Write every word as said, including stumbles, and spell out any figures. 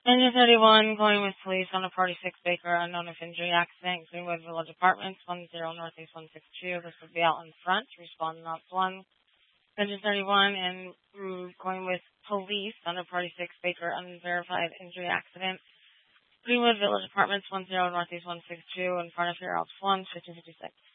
Engine thirty-one, going with police on a Party six Baker, unknown of injury accident, Greenwood Village Apartments, one zero Northeast one six two. This would be out in front, respond not one. Engine thirty-one, and mm, going with police on a Party six Baker, unverified injury accident, Greenwood Village Apartments, one zero Northeast one six two, in front of your Alps one, fifty fifty-six.